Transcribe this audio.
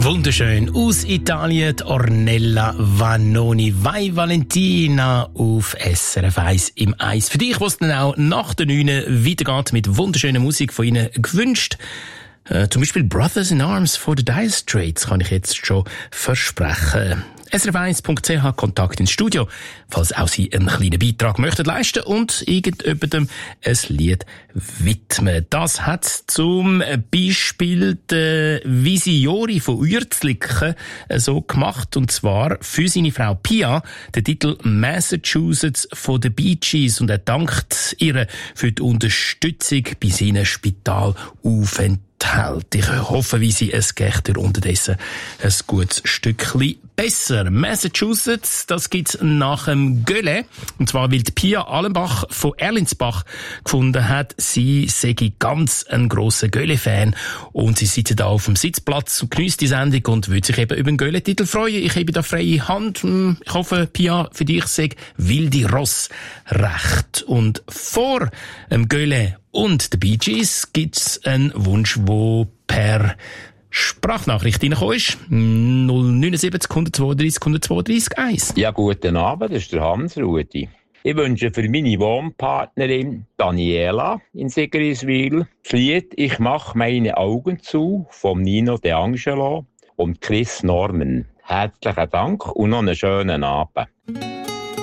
Wunderschön aus Italien, die Ornella Vanoni, Vai Valentina auf SRF 1 im Eis. Für dich, was dann auch nach der 9 weitergeht mit wunderschöner Musik von Ihnen gewünscht. Zum Beispiel Brothers in Arms for the Dire Straits kann ich jetzt schon versprechen. srf1.ch Kontakt ins Studio, falls auch Sie einen kleinen Beitrag möchten leisten und irgendjemandem ein Lied widmen. Das hat zum Beispiel der Visiori von Uerzliken so gemacht, und zwar für seine Frau Pia den Titel Massachusetts von den Bee Gees, und er dankt ihr für die Unterstützung bei seinen Spitalaufenthalten. Ich hoffe, wie sie es geht unterdessen ein gutes Stückchen besser. Massachusetts, das gibt's nach dem Gölle. Und zwar, weil die Pia Allenbach von Erlinsbach gefunden hat, sie sei ganz ein grosser Gölle-Fan. Und sie sitzt da auf dem Sitzplatz und genießt die Sendung und würde sich eben über den Gölle-Titel freuen. Ich habe da freie Hand. Ich hoffe, Pia, für dich sei Wilde Ross recht. Und vor dem Gölle und den Bee Gees gibt's einen Wunsch, der per Sprachnachricht reingekommen ist. 079 132 132 1. Ja, guten Abend, das ist der Hans-Rudi. Ich wünsche für meine Wohnpartnerin Daniela in Sigriswil das Lied «Ich mach meine Augen zu» von Nino De Angelo und Chris Norman. Herzlichen Dank und noch einen schönen Abend.